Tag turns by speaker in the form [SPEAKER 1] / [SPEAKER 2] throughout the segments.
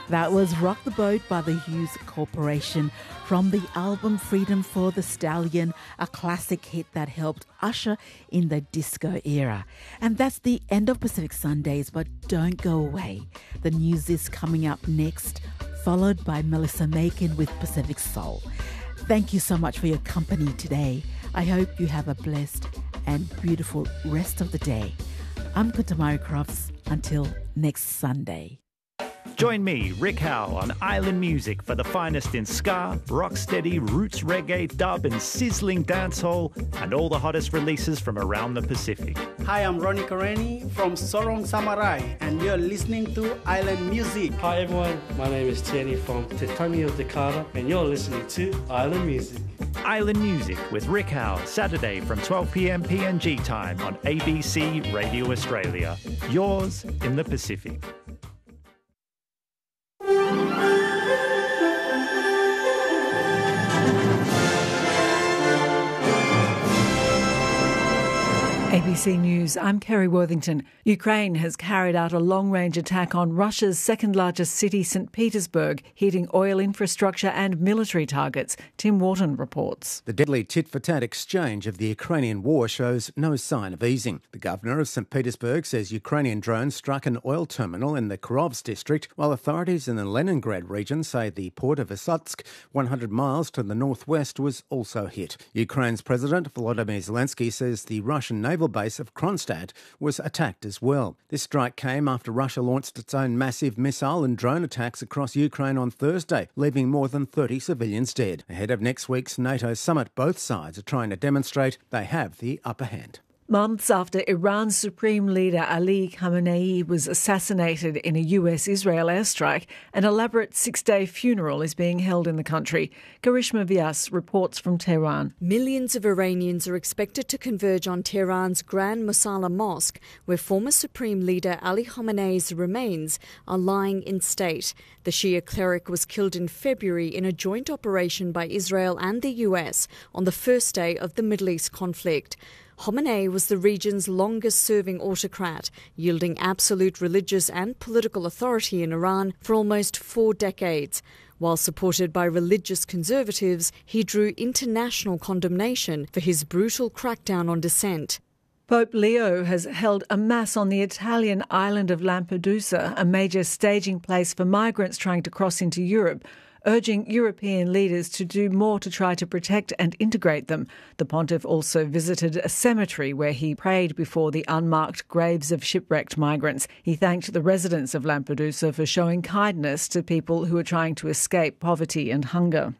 [SPEAKER 1] That was Rock the Boat by the Hughes Corporation from the album Freedom for the Stallion, a classic hit that helped usher in the disco era. And that's the end of Pacific Sundays, but don't go away. The news is coming up next, followed by Melissa Macon with Pacific Soul. Thank you so much for your company today. I hope you have a blessed and beautiful rest of the day. I'm Kuntamari Crofts. Until next Sunday.
[SPEAKER 2] Join me, Rick Howe, on Island Music for the finest in ska, rocksteady, roots reggae, dub and sizzling dancehall and all the hottest releases from around the Pacific.
[SPEAKER 3] Hi, I'm Ronnie Kareni from Sorong Samurai and you're listening to Island Music.
[SPEAKER 4] Hi everyone, my name is Tierney from Te Tangi o Te Kara and you're listening to Island Music.
[SPEAKER 2] Island Music with Rick Howe, Saturday from 12 p.m. PNG time on ABC Radio Australia. Yours in the Pacific.
[SPEAKER 5] ABC News, I'm Kerry Worthington. Ukraine has carried out a long-range attack on Russia's second-largest city, St. Petersburg, hitting oil infrastructure and military targets. Tim Wharton reports.
[SPEAKER 6] The deadly tit-for-tat exchange of the Ukrainian war shows no sign of easing. The governor of St. Petersburg says Ukrainian drones struck an oil terminal in the Kirovsk district, while authorities in the Leningrad region say the port of Issyk, 100 miles to the northwest, was also hit. Ukraine's President Volodymyr Zelensky says the Russian naval base of Kronstadt was attacked as well. This strike came after Russia launched its own massive missile and drone attacks across Ukraine on Thursday, leaving more than 30 civilians dead. Ahead of next week's NATO summit, both sides are trying to demonstrate they have the upper hand.
[SPEAKER 5] Months after Iran's supreme leader Ali Khamenei was assassinated in a US-Israel airstrike, an elaborate six-day funeral is being held in the country. Karishma Vyas reports from Tehran.
[SPEAKER 7] Millions of Iranians are expected to converge on Tehran's Grand Mosala Mosque, where former supreme leader Ali Khamenei's remains are lying in state. The Shia cleric was killed in February in a joint operation by Israel and the US on the first day of the Middle East conflict. Khamenei was the region's longest-serving autocrat, yielding absolute religious and political authority in Iran for almost 4 decades. While supported by religious conservatives, he drew international condemnation for his brutal crackdown on dissent.
[SPEAKER 5] Pope Leo has held a mass on the Italian island of Lampedusa, a major staging place for migrants trying to cross into Europe, urging European leaders to do more to try to protect and integrate them. The pontiff also visited a cemetery where he prayed before the unmarked graves of shipwrecked migrants. He thanked the residents of Lampedusa for showing kindness to people who are trying to escape poverty and hunger.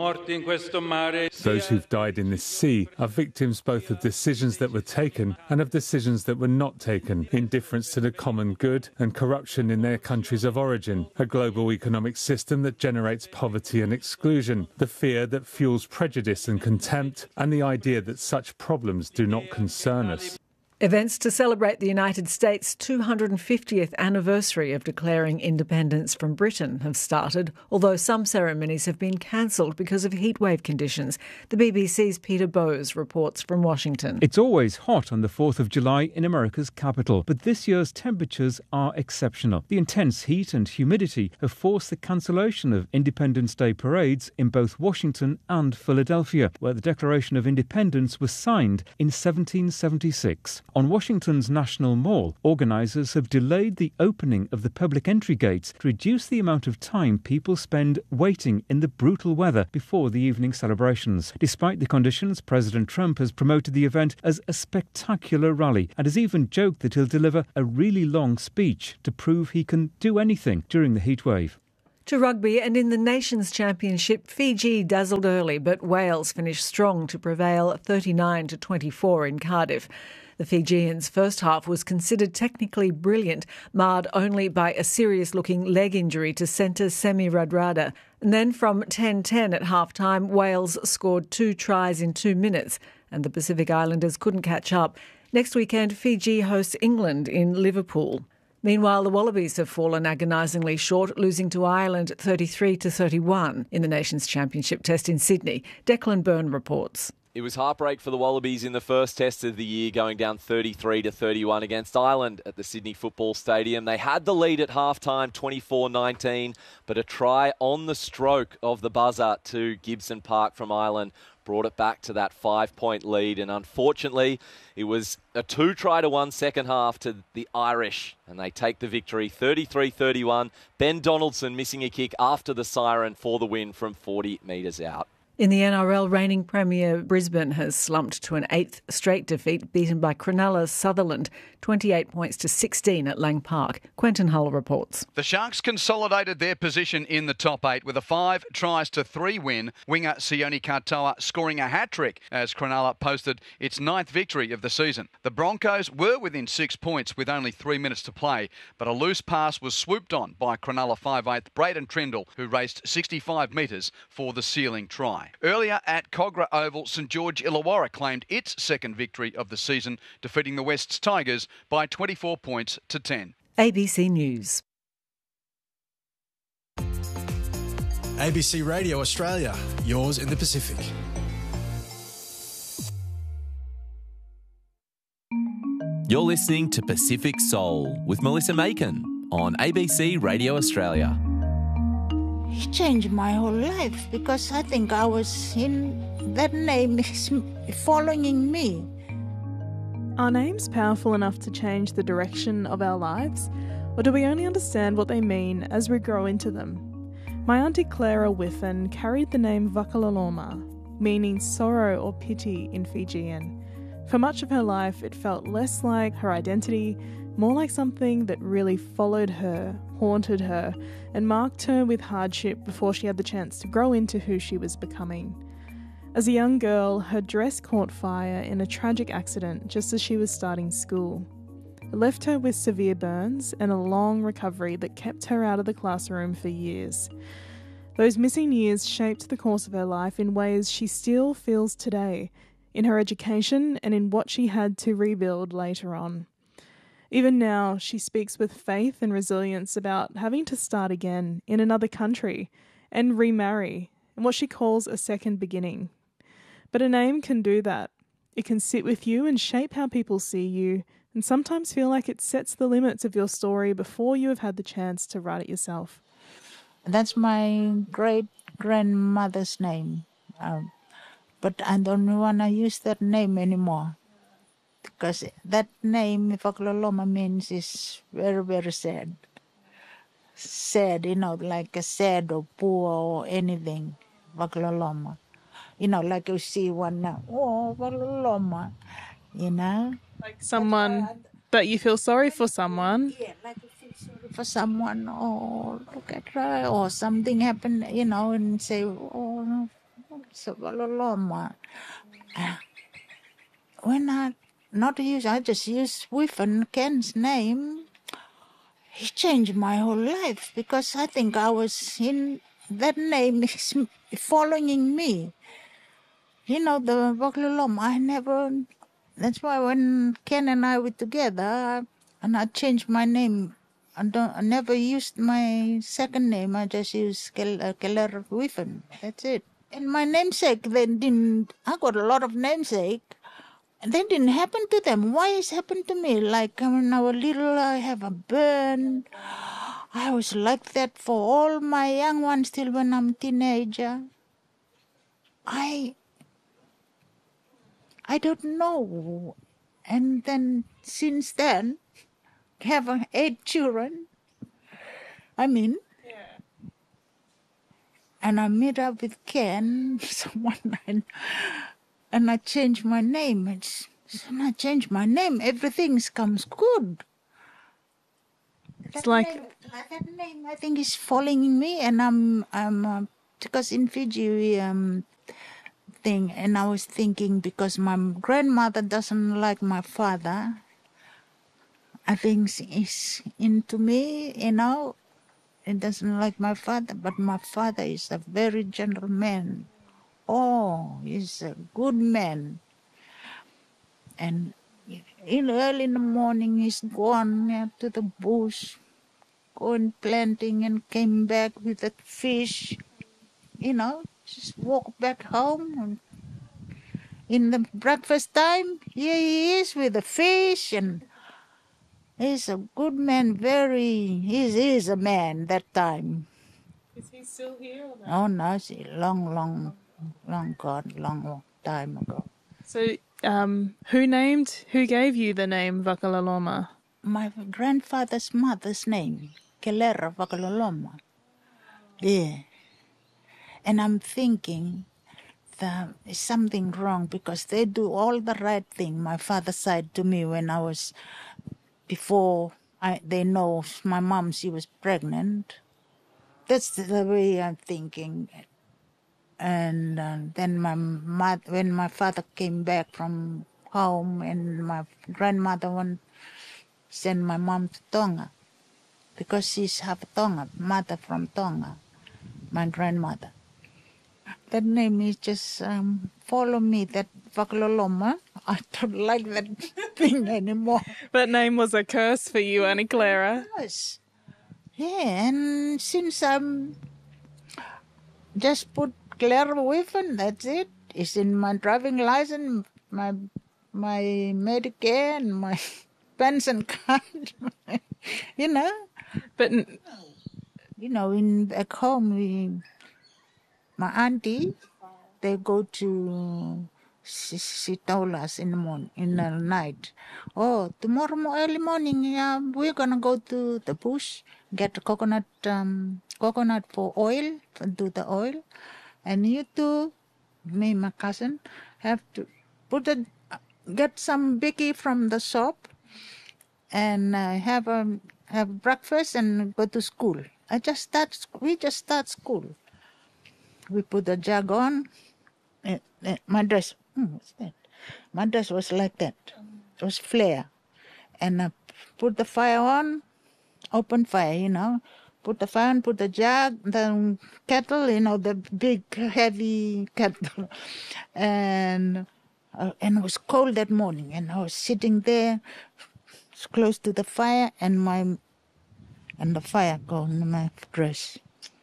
[SPEAKER 8] Those who've died in this sea are victims both of decisions that were taken and of decisions that were not taken, indifference to the common good and corruption in their countries of origin, a global economic system that generates poverty and exclusion, the fear that fuels prejudice and contempt, and the idea that such problems do not concern us.
[SPEAKER 5] Events to celebrate the United States' 250th anniversary of declaring independence from Britain have started, although some ceremonies have been cancelled because of heatwave conditions. The BBC's Peter Bowes reports from Washington.
[SPEAKER 9] It's always hot on the 4th of July in America's capital, but this year's temperatures are exceptional. The intense heat and humidity have forced the cancellation of Independence Day parades in both Washington and Philadelphia, where the Declaration of Independence was signed in 1776. On Washington's National Mall, organisers have delayed the opening of the public entry gates to reduce the amount of time people spend waiting in the brutal weather before the evening celebrations. Despite the conditions, President Trump has promoted the event as a spectacular rally and has even joked that he'll deliver a really long speech to prove he can do anything during the heatwave.
[SPEAKER 5] To rugby, and in the Nations Championship, Fiji dazzled early, but Wales finished strong to prevail 39-24 in Cardiff. The Fijians' first half was considered technically brilliant, marred only by a serious-looking leg injury to centre Semi Radradra. And then from 10-10 at half-time, Wales scored 2 tries in 2 minutes, and the Pacific Islanders couldn't catch up. Next weekend, Fiji hosts England in Liverpool. Meanwhile, the Wallabies have fallen agonisingly short, losing to Ireland 33-31 in the Nations Championship test in Sydney. Declan Byrne reports.
[SPEAKER 10] It was heartbreak for the Wallabies in the first test of the year, going down 33-31 against Ireland at the Sydney Football Stadium. They had the lead at halftime, 24-19, but a try on the stroke of the buzzer to Gibson Park from Ireland brought it back to that 5-point lead. And unfortunately, it was a 2-try-to-1 second half to the Irish, and they take the victory 33-31. Ben Donaldson missing a kick after the siren for the win from 40 metres out.
[SPEAKER 5] In the NRL, reigning Premier Brisbane has slumped to an 8th straight defeat, beaten by Cronulla's Sutherland, 28 points to 16 at Lang Park. Quentin Hull reports.
[SPEAKER 11] The Sharks consolidated their position in the top 8 with a 5-3 win. Winger Sione Katoa scoring a hat-trick as Cronulla posted its 9th victory of the season. The Broncos were within 6 points with only 3 minutes to play, but a loose pass was swooped on by Cronulla 5'8" Braden Trindle, who raced 65 metres for the sealing try. Earlier at Kogarah Oval, St George Illawarra claimed its second victory of the season, defeating the West's Tigers by 24 points to 10.
[SPEAKER 5] ABC News.
[SPEAKER 12] ABC Radio Australia, yours in the Pacific.
[SPEAKER 13] You're listening to Pacific Soul with Melissa Macon on ABC Radio Australia.
[SPEAKER 14] It changed my whole life because I think I was in that name is following me.
[SPEAKER 15] Are names powerful enough to change the direction of our lives, or do we only understand what they mean as we grow into them? My auntie Clara Whiffen carried the name Vakaloloma, meaning sorrow or pity in Fijian. For much of her life, it felt less like her identity, more like something that really followed her, haunted her, and marked her with hardship before she had the chance to grow into who she was becoming. As a young girl, her dress caught fire in a tragic accident just as she was starting school. It left her with severe burns and a long recovery that kept her out of the classroom for years. Those missing years shaped the course of her life in ways she still feels today, in her education and in what she had to rebuild later on. Even now, she speaks with faith and resilience about having to start again in another country and remarry, in what she calls a second beginning. But a name can do that. It can sit with you and shape how people see you, and sometimes feel like it sets the limits of your story before you have had the chance to write it yourself.
[SPEAKER 14] That's my great-grandmother's name. But I don't want to use that name anymore. Because that name, Vakaloloma, means is very, very sad. Sad, like a sad or poor or anything. Vakaloloma. Like you see one now. Oh, Vakaloloma.
[SPEAKER 15] Like someone that you feel sorry for someone.
[SPEAKER 14] Yeah, like you feel sorry for someone. Oh, look at her. Or something happened, and say, oh, it's a Vakaloloma. When I just use Whiffen Ken's name. He changed my whole life because I think I was in that name is following me. The Vakaloloma, that's why when Ken and I were together and I changed my name, I never used my second name, I just used Keller Whiffen. That's it. And my namesake, I got a lot of namesake. That didn't happen to them. Why it's happened to me? Like when I was little, I have a burn. I was like that for all my young ones till when I'm a teenager. I don't know. And then since then, have 8 children. And I met up with Ken, someone, and I changed my name. When I change my name, everything comes good.
[SPEAKER 15] It's
[SPEAKER 14] that name, I think, is following me, and I'm because in Fiji we and I was thinking because my grandmother doesn't like my father. I think it's into me, It doesn't like my father, but my father is a very gentle man. Oh, he's a good man. And early in the morning, he's gone to the bush, going planting, and came back with a fish. Just walk back home. And, in the breakfast time, here he is with the fish, and he's a good man, he is a man that time.
[SPEAKER 15] Is he still here? Or
[SPEAKER 14] Oh, no, it's long time ago.
[SPEAKER 15] So, who gave you the name Vakalaloma?
[SPEAKER 14] My grandfather's mother's name, Kelera Vakalaloma. Yeah. And I'm thinking that there's something wrong because they do all the right thing. My father said to me when I was, they know my mom, she was pregnant. That's the way I'm thinking. And then when my father came back from home and my grandmother sent my mom to Tonga because she's half Tonga, mother from Tonga, my grandmother. That name is just follow me, that Vakalaloma. I don't like that thing anymore.
[SPEAKER 15] That name was a curse for you, Auntie Clara.
[SPEAKER 14] Yes. Yeah, and since I'm just put Clara Whiffen, that's it. It's in my driving license, my Medicare and my pension card, you know.
[SPEAKER 15] But
[SPEAKER 14] you know, back home, my auntie, they go to. She told us in the night, oh, tomorrow early morning, we're gonna go to the bush, get coconut for oil, do the oil, and you two, me, my cousin, have to get some biggie from the shop, and have breakfast and go to school. We just start school. We put the jug on. My dress. What's that? My dress was like that. It was flare. And I put the fire on, open fire, you know. Put the fire on, put the jug, the kettle, you know, the big, heavy kettle. And it was cold that morning. And I was sitting there close to the fire and the fire go in my dress.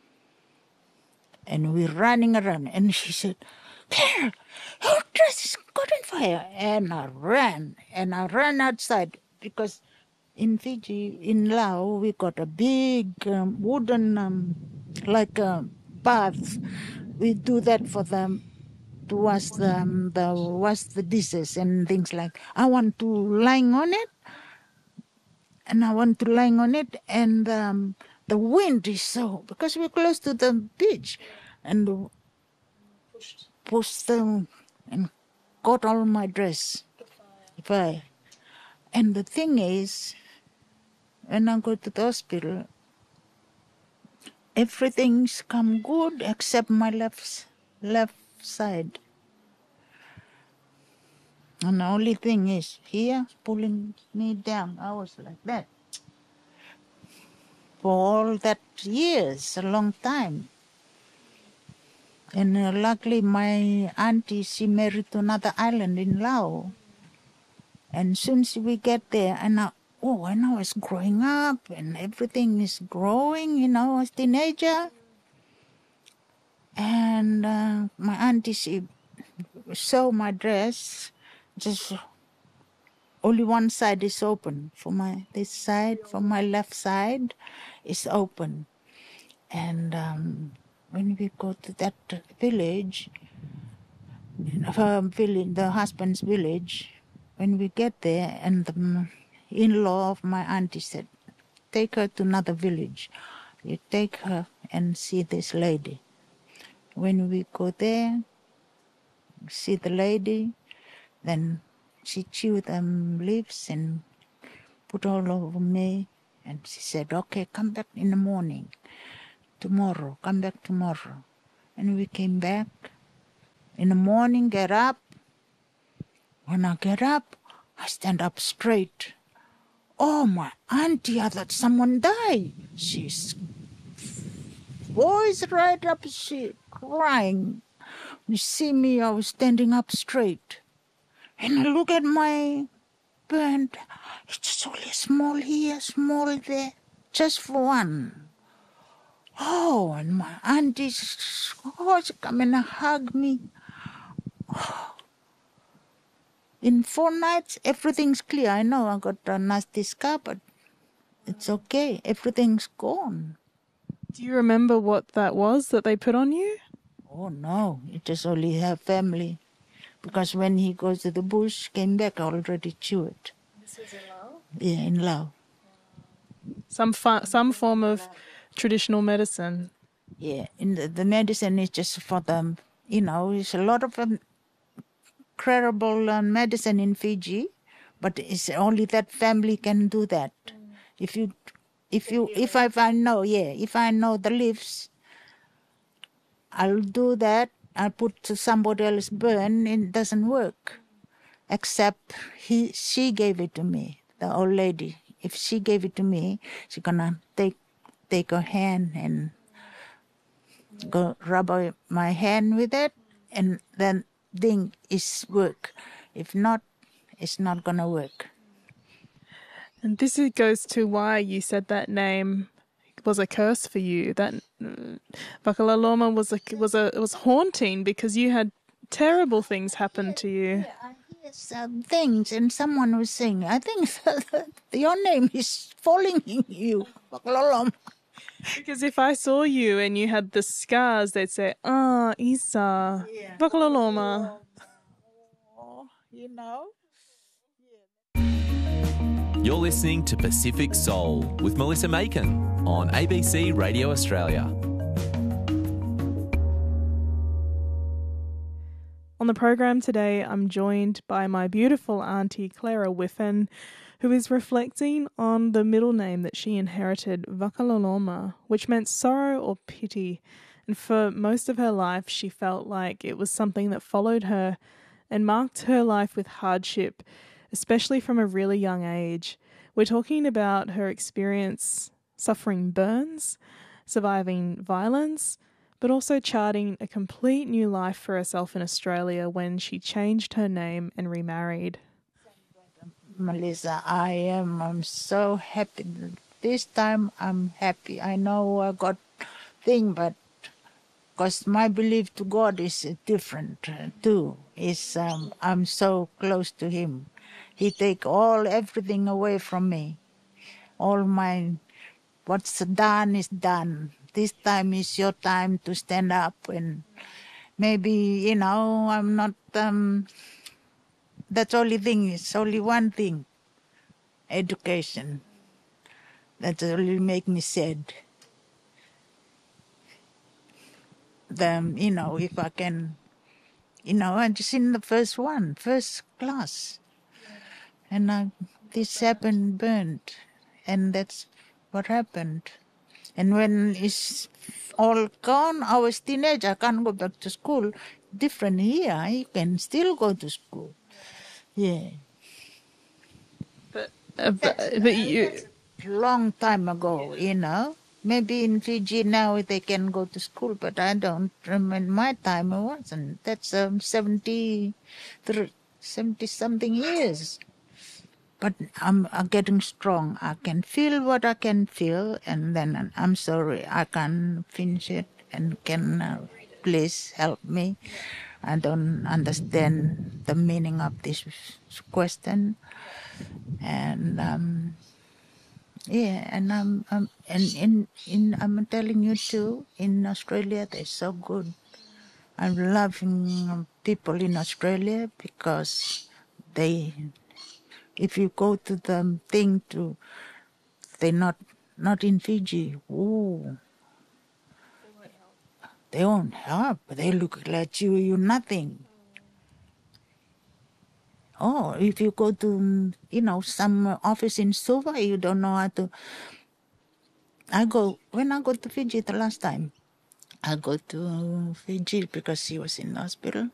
[SPEAKER 14] And we're running around. And she said, Claire, your dress is caught on fire. And I ran outside because in Fiji, in Laos, we got a big wooden, like a bath. We do that for them to wash the dishes and things like. I want to lying on it, and the wind is so, because we're close to the beach, and pushed them and got all my dress. And the thing is, when I go to the hospital, everything's come good except my left side. And the only thing is here pulling me down. I was like that for all that years, a long time. And luckily my auntie, she married to another island in Laos. And soon as we get there, and I was growing up and everything is growing, you know, as a teenager. And my auntie, she sewed my dress, just only one side is open. For this side, for my left side, is open. And when we go to that village, the husband's village, when we get there, and the in-law of my auntie said, take her to another village. You take her and see this lady. When we go there, see the lady, then she chewed them leaves and put all over me. And she said, okay, come back in the morning. Tomorrow, come back tomorrow. And we came back. In the morning, get up. When I get up, I stand up straight. Oh, my auntie, I thought someone died. She's voice right up, she crying. You see me, I was standing up straight. And I look at my burn. It's just only small here, small there, just for one. Oh, and my auntie, she come and hug me. Oh, In 4 nights, everything's clear. I know I got a nasty scar, but it's okay. Everything's gone.
[SPEAKER 15] Do you remember what that was that they put on you?
[SPEAKER 14] Oh, no. It just only her family. Because when he goes to the bush, came back, I already chewed.
[SPEAKER 15] This is in Laos?
[SPEAKER 14] Yeah, in Laos.
[SPEAKER 15] Some form of traditional medicine.
[SPEAKER 14] Yeah, in the medicine is just for them. It's a lot of incredible medicine in Fiji, but it's only that family can do that. If I know the leaves, I'll do that. I'll put to somebody else burn. It doesn't work, except she gave it to me, the old lady. If she gave it to me, she's gonna take her hand and go rub my hand with it, and then thing is work. If not, it's not gonna work.
[SPEAKER 15] And this goes to why you said that name was a curse for you. That Vakalaloma was haunting because you had terrible things happen to you.
[SPEAKER 14] Yes, things, and someone was saying, I think your name is falling in you, Vakalaloma.
[SPEAKER 15] Because if I saw you and you had the scars, they'd say, Isa, Vakalaloma.
[SPEAKER 13] You're listening to Pacific Soul with Melissa Macon on ABC Radio Australia.
[SPEAKER 15] On the program today, I'm joined by my beautiful auntie Clara Whiffen, who is reflecting on the middle name that she inherited, Vakalaloma, which meant sorrow or pity. And for most of her life, she felt like it was something that followed her and marked her life with hardship, especially from a really young age. We're talking about her experience suffering burns, surviving violence, but also charting a complete new life for herself in Australia when she changed her name and remarried.
[SPEAKER 14] Melissa, I'm so happy. This time I'm happy. I know I got thing, but because my belief to God is different too. I'm so close to Him. He take everything away from me. All what's done is done. This time is your time to stand up, and maybe, I'm not, that's only thing, it's only one thing, education. That only make me sad. If I can, I'm just in the first class. And this happened, burned, and that's what happened. And when it's all gone, I was teenager, I can't go back to school. Different here, you can still go to school. Yeah.
[SPEAKER 15] But you...
[SPEAKER 14] Long time ago, Maybe in Fiji now they can go to school, but I don't. In my time it wasn't. That's 70 something years. But I'm getting strong. I can feel what I can feel, and then I'm sorry I can't finish it. And can please help me? I don't understand the meaning of this question, and and I'm telling you too. In Australia, they're so good. I'm loving people in Australia because they. If you go to the thing they're not in Fiji. Ooh. They won't help. They look at you're nothing. Oh, if you go to, some office in Suva, you don't know how to. When I go to Fiji the last time, I go to Fiji because he was in the hospital.